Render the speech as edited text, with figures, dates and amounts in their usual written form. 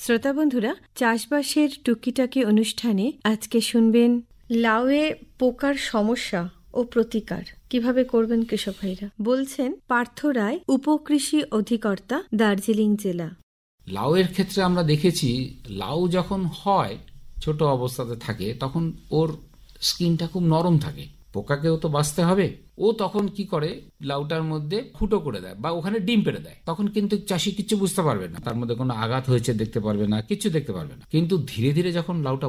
শ্রোতা বন্ধুরা, চাষবাসের টুকিটাকি অনুষ্ঠানে আজকে শুনবেন লাউয়ে পোকার সমস্যা ও প্রতিকার কিভাবে করবেন কৃষক ভাইরা। বলছেন পার্থ রায়, উপকৃষি অধিকর্তা, দার্জিলিং জেলা। লাউয়ের ক্ষেত্রে আমরা দেখেছি, লাউ যখন হয় ছোট অবস্থাতে থাকে তখন ওর স্কিনটা খুব নরম থাকে, পোকাকেও তো বাঁচতে হবে। ও তখন কি করে, লাউটার মধ্যে ফুটো করে দেয় বা ওখানে ডিম পেড়ে দেয়। তখন কিন্তু চাষি কিছু বুঝতে পারবে না, তার মধ্যে কোনো আঘাত হয়েছে দেখতে পারবে না, কিছু দেখতে পারবে না। কিন্তু ধীরে ধীরে যখন লাউটা